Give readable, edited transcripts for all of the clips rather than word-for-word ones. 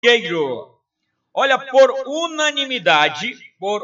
Olha, por unanimidade,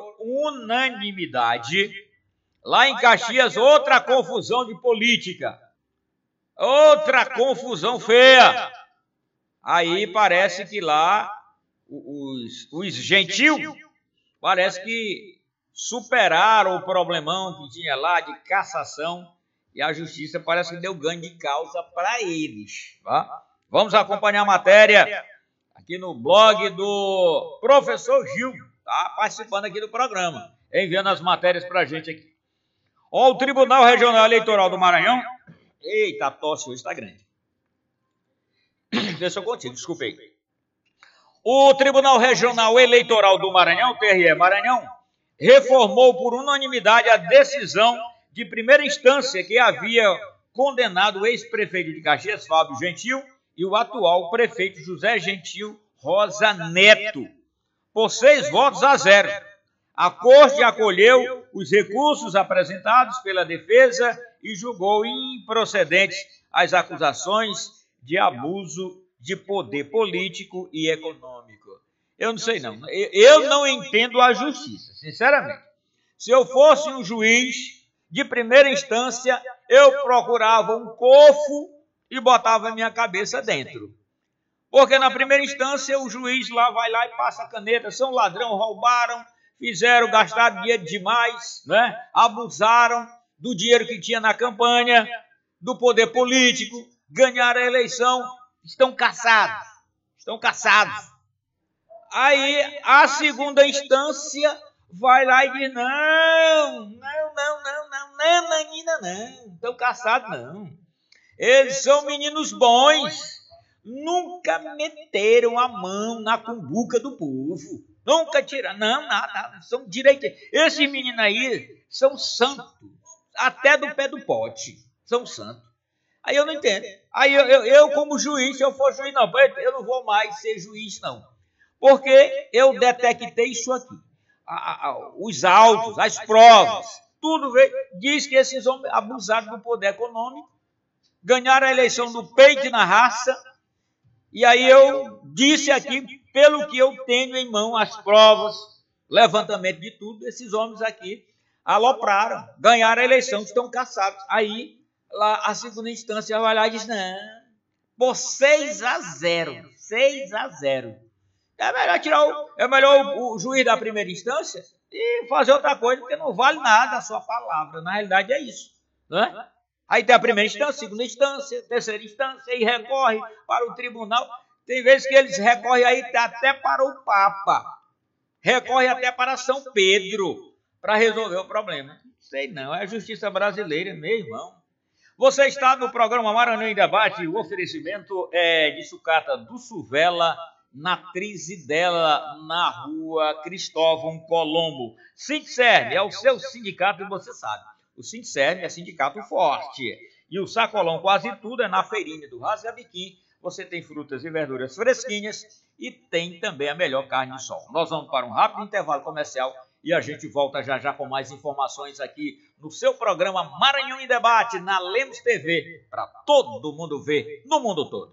lá em Caxias, outra confusão de política. Outra confusão feia. Aí parece que lá os gentil parece que superaram o problemão que tinha lá de cassação e a justiça parece que deu ganho de causa para eles. Tá? Vamos acompanhar a matéria aqui no blog do professor Gil, tá participando aqui do programa, enviando as matérias para a gente aqui. Ó, o Tribunal Regional Eleitoral do Maranhão. Eita, a tosse hoje está grande. Deixa eu contigo, desculpe aí. O Tribunal Regional Eleitoral do Maranhão, TRE Maranhão, reformou por unanimidade a decisão de primeira instância que havia condenado o ex-prefeito de Caxias, Fábio Gentil, e o atual prefeito José Gentil Rosa Neto, por 6-0. A Corte acolheu os recursos apresentados pela defesa e julgou improcedentes as acusações de abuso de poder político e econômico. Eu não sei não. Eu não entendo a justiça, sinceramente. Se eu fosse um juiz de primeira instância, eu procurava um cofo e botava a minha cabeça dentro. Porque na primeira instância o juiz lá vai lá e passa a caneta, são ladrão, roubaram, fizeram, gastaram dinheiro demais, né? Abusaram do dinheiro que tinha na campanha, do poder político, ganharam a eleição, estão cassados. Aí a segunda instância vai lá e diz, não, estão cassados não. Eles são meninos bons, nunca meteram a mão na cumbuca do povo. Nunca tiraram, nada, são direitos. Esses meninos aí são santos, até do pé do pote, são santos. Aí eu não entendo. Aí eu como juiz, se eu for juiz, não, eu não vou mais ser juiz, não. Porque eu detectei isso aqui. Os autos, as provas, tudo veio, diz que esses homens abusaram do poder econômico, ganharam a eleição do peito e na raça, e aí eu disse aqui, pelo que eu tenho em mão, as provas, levantamento de tudo, esses homens aqui alopraram, ganharam a eleição, estão cassados. Aí lá a segunda instância vai lá e diz, não, por 6-0. É melhor o juiz da primeira instância e fazer outra coisa, porque não vale nada a sua palavra. Na realidade é isso, né? Aí tem a primeira instância, segunda instância, terceira instância, e recorre para o tribunal. Tem vezes que eles recorrem aí até para o Papa, recorre até para São Pedro, para resolver o problema. Não sei não, é a justiça brasileira, meu irmão. Você está no programa Maranhão em Debate, o oferecimento é de sucata do Suvela, na Trizidela, na rua Cristóvão Colombo. Sindserv é o seu sindicato e você sabe. O Sindserv é sindicato forte. E o Sacolão Quase Tudo é na feirinha do Rasgabiquim. Você tem frutas e verduras fresquinhas e tem também a melhor carne de sol. Nós vamos para um rápido intervalo comercial e a gente volta já com mais informações aqui no seu programa Maranhão em Debate, na Lemos TV, para todo mundo ver no mundo todo.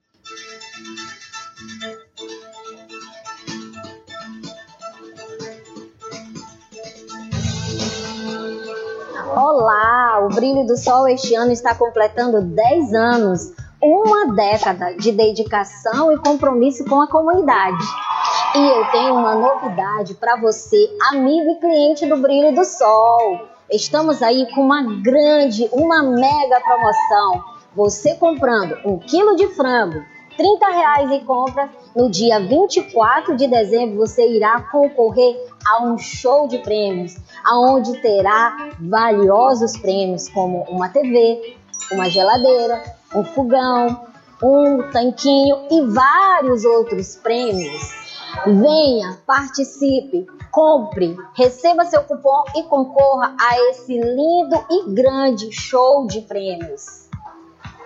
Olá, o Brilho do Sol este ano está completando 10 anos, uma década de dedicação e compromisso com a comunidade. E eu tenho uma novidade para você, amigo e cliente do Brilho do Sol. Estamos aí com uma mega promoção. Você comprando 1 quilo de frango, R$30 em compras, no dia 24 de dezembro você irá concorrer a um show de prêmios, onde terá valiosos prêmios como uma TV, uma geladeira, um fogão, um tanquinho e vários outros prêmios. Venha, participe, compre, receba seu cupom e concorra a esse lindo e grande show de prêmios.